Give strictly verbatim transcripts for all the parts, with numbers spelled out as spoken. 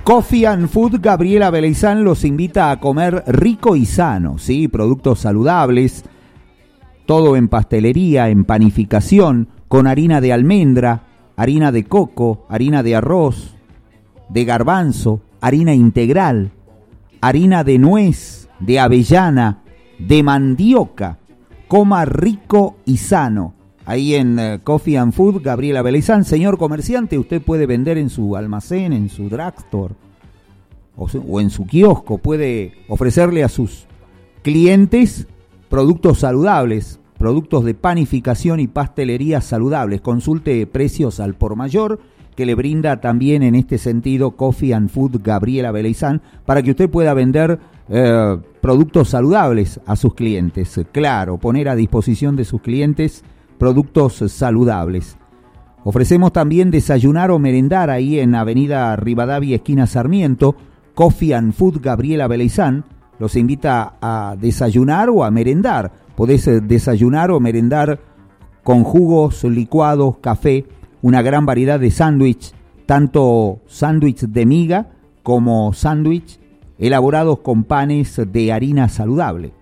Coffee and Food Gabriela Beleizán los invita a comer rico y sano, ¿sí? Productos saludables, todo en pastelería, en panificación, con harina de almendra, harina de coco, harina de arroz, de garbanzo, harina integral, harina de nuez, de avellana, de mandioca. Coma rico y sano. Ahí en uh, Coffee and Food, Gabriela Beleizán. Señor comerciante, usted puede vender en su almacén, en su drugstore o, su, o en su kiosco. Puede ofrecerle a sus clientes productos saludables, productos de panificación y pastelería saludables. Consulte precios al por mayor que le brinda también en este sentido Coffee and Food Gabriela Beleizán para que usted pueda vender eh, productos saludables a sus clientes. Claro, poner a disposición de sus clientes productos saludables. Ofrecemos también desayunar o merendar ahí en Avenida Rivadavia, esquina Sarmiento. Coffee and Food Gabriela Beleizán los invita a desayunar o a merendar. Podés desayunar o merendar con jugos, licuados, café, una gran variedad de sándwich, tanto sándwich de miga como sándwich elaborados con panes de harina saludable.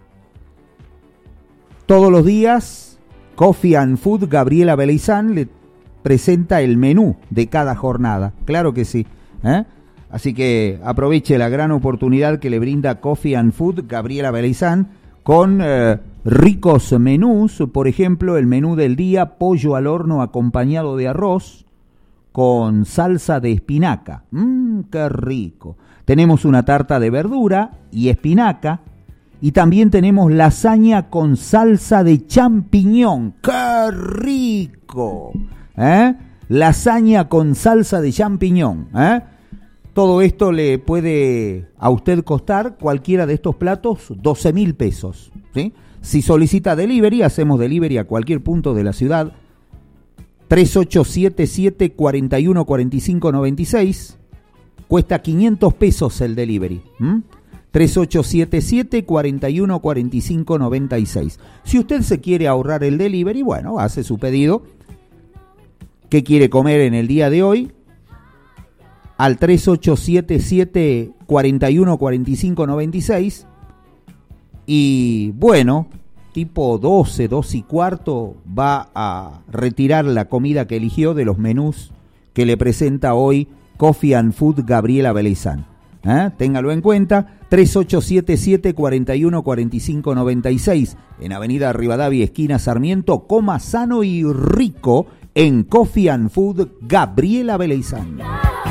Todos los días Coffee and Food Gabriela Beleizán le presenta el menú de cada jornada. Claro que sí, ¿eh? Así que aproveche la gran oportunidad que le brinda Coffee and Food Gabriela Beleizán con eh, ricos menús. Por ejemplo, el menú del día, pollo al horno acompañado de arroz con salsa de espinaca. Mmm, qué rico. Tenemos una tarta de verdura y espinaca. Y también tenemos lasaña con salsa de champiñón. ¡Qué rico! ¿Eh? Lasaña con salsa de champiñón. ¿Eh? Todo esto le puede a usted costar, cualquiera de estos platos, doce mil pesos. ¿Sí? Si solicita delivery, hacemos delivery a cualquier punto de la ciudad. tres ocho siete siete, cuatro uno cuatro cinco nueve seis. Cuesta quinientos pesos el delivery. ¿Mm? tres ocho siete siete, cuatro uno cuatro cinco nueve seis. Si usted se quiere ahorrar el delivery, bueno, hace su pedido. ¿Qué quiere comer en el día de hoy? Al tres ocho siete siete, cuatro uno cuatro cinco nueve seis. Y bueno, tipo doce, doce y cuarto, va a retirar la comida que eligió de los menús que le presenta hoy Coffee and Food Gabriela Beleizán. ¿Eh? Téngalo en cuenta, tres ocho siete siete, cuatro uno cuatro cinco nueve seis, en Avenida Rivadavia, esquina Sarmiento. Coma sano y rico en Coffee and Food Gabriela Beleizán.